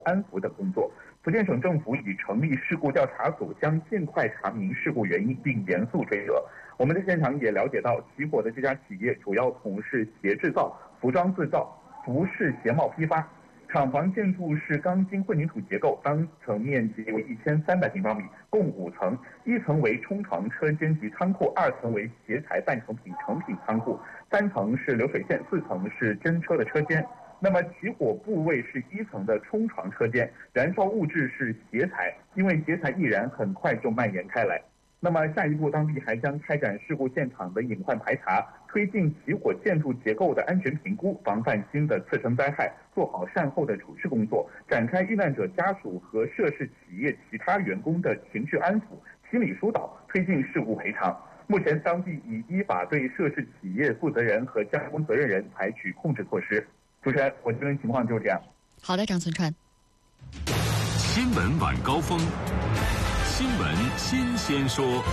安抚等工作。福建省政府已成立事故调查组，将尽快查明事故原因，并严肃追责。我们在现场也了解到，起火的这家企业主要从事鞋制造、服装制造、服饰鞋帽批发。厂房建筑是钢筋混凝土结构，单层面积为1300平方米，共5层，1层为冲床车间及仓库，2层为鞋材半成品成品仓库，3层是流水线，4层是真车的车间。那么起火部位是1层的冲床车间，燃烧物质是鞋材，因为鞋材易燃，很快就蔓延开来。那么下一步，当地还将开展事故现场的隐患排查，推进起火建筑结构的安全评估，防范新的次生灾害，做好善后的处置工作，展开遇难者家属和涉事企业其他员工的情绪安抚、心理疏导，推进事故赔偿。目前，当地已依法对涉事企业负责人和加工责任人采取控制措施。主持人，我这边情况就是这样。 好的，张存川。 新闻晚高峰，新闻新鲜说。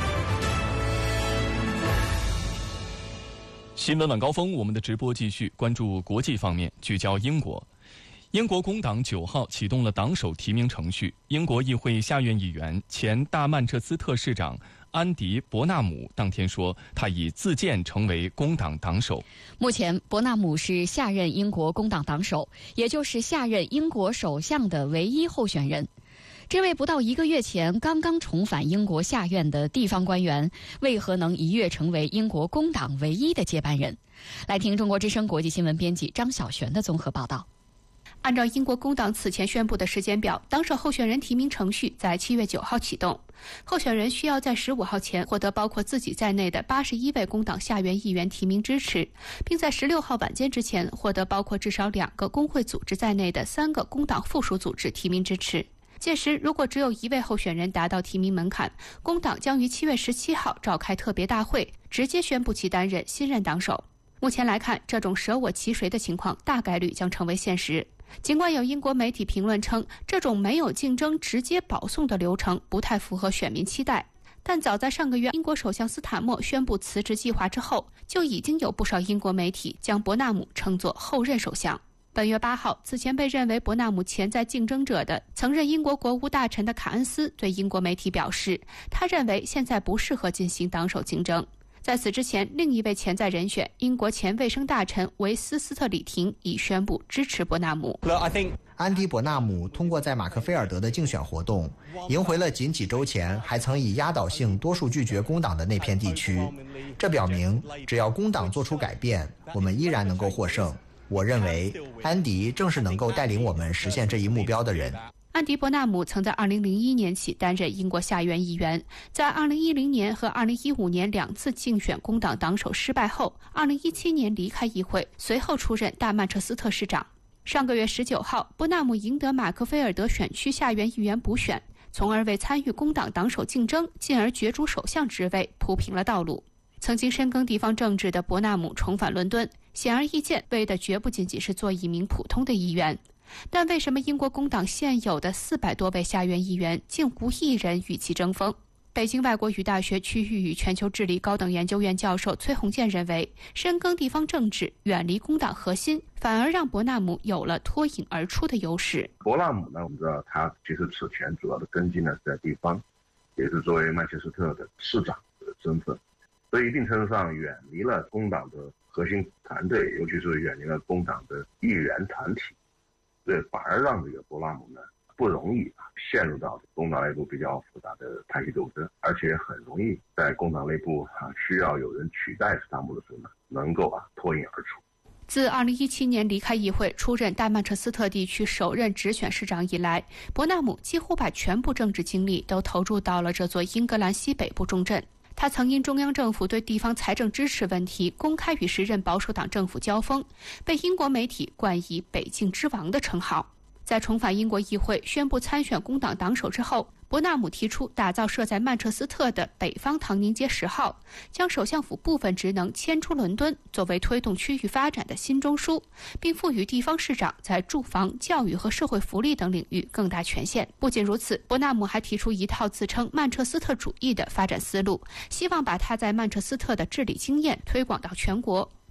新闻晚高峰，我们的直播继续关注国际方面，聚焦英国。英国工党9号启动了党首提名程序，英国议会下院议员、前大曼彻斯特市长安迪·伯纳姆当天说，他已自荐成为工党党首。 目前，伯纳姆是下任英国工党党首，也就是下任英国首相的唯一候选人。这位不到1个月前刚刚重返英国下院的地方官员，为何能一跃成为英国工党唯一的接班人？来听中国之声国际新闻编辑张晓璇的综合报道。 按照英国工党此前宣布的时间表，党首候选人提名程序在7月9号启动。候选人需要在15号前获得包括自己在内的81位工党下院议员提名支持，并在16号晚间之前获得包括至少2个工会组织在内的3个工党附属组织提名支持。届时，如果只有1位候选人达到提名门槛，工党将于7月17号召开特别大会，直接宣布其担任新任党首。目前来看，这种舍我其谁的情况大概率将成为现实。尽管有英国媒体评论称，这种没有竞争直接保送的流程不太符合选民期待，但早在上个月英国首相斯坦默宣布辞职计划之后，就已经有不少英国媒体将伯纳姆称作后任首相。本月8号，此前被认为伯纳姆潜在竞争者的曾任英国国务大臣的卡恩斯对英国媒体表示，他认为现在不适合进行党首竞争。在此之前，另一位潜在人选英国前卫生大臣维斯斯特里廷已宣布支持伯纳姆。 安迪·伯纳姆通过在马克菲尔德的竞选活动，赢回了仅几周前还曾以压倒性多数拒绝工党的那片地区。这表明，只要工党做出改变，我们依然能够获胜。我认为，安迪正是能够带领我们实现这一目标的人。 安迪·伯纳姆曾在2001年起担任英国下院议员，在2010年和2015年2次竞选工党党首失败后，2017年离开议会，随后出任大曼彻斯特市长。上个月19号，伯纳姆赢得马克菲尔德选区下院议员补选，从而为参与工党党首竞争，进而角逐首相职位铺平了道路。曾经深耕地方政治的伯纳姆重返伦敦，显而易见，为的绝不仅仅是做一名普通的议员。但为什么英国工党现有的400多位下院议员竟无一人与其争锋？北京外国语大学区域与全球治理高等研究院教授崔洪建认为，深耕地方政治，远离工党核心，反而让伯纳姆有了脱颖而出的优势。 伯纳姆呢，我们知道他其实此前主要的根基呢是在地方，也是作为曼彻斯特的市长的身份，所以一定程度上远离了工党的核心团队，尤其是远离了工党的议员团体。这反而让这个伯纳姆呢不容易陷入到工党内部比较复杂的派系斗争，而且很容易在工党内部需要有人取代斯坦姆的时候呢，能够脱颖而出。 自2017年离开议会出任大曼彻斯特地区首任直选市长以来，伯纳姆几乎把全部政治精力都投入到了这座英格兰西北部重镇。他曾因中央政府对地方财政支持问题公开与时任保守党政府交锋，被英国媒体冠以北境之王的称号。在重返英国议会宣布参选工党党首之后，伯纳姆提出打造设在曼彻斯特的北方唐宁街10号，将首相府部分职能迁出伦敦，作为推动区域发展的新中枢，并赋予地方市长在住房、教育和社会福利等领域更大权限。不仅如此，伯纳姆还提出一套自称曼彻斯特主义的发展思路，希望把他在曼彻斯特的治理经验推广到全国。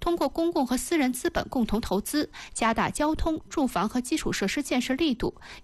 通过公共和私人资本共同投资，加大交通、住房和基础设施建设力度，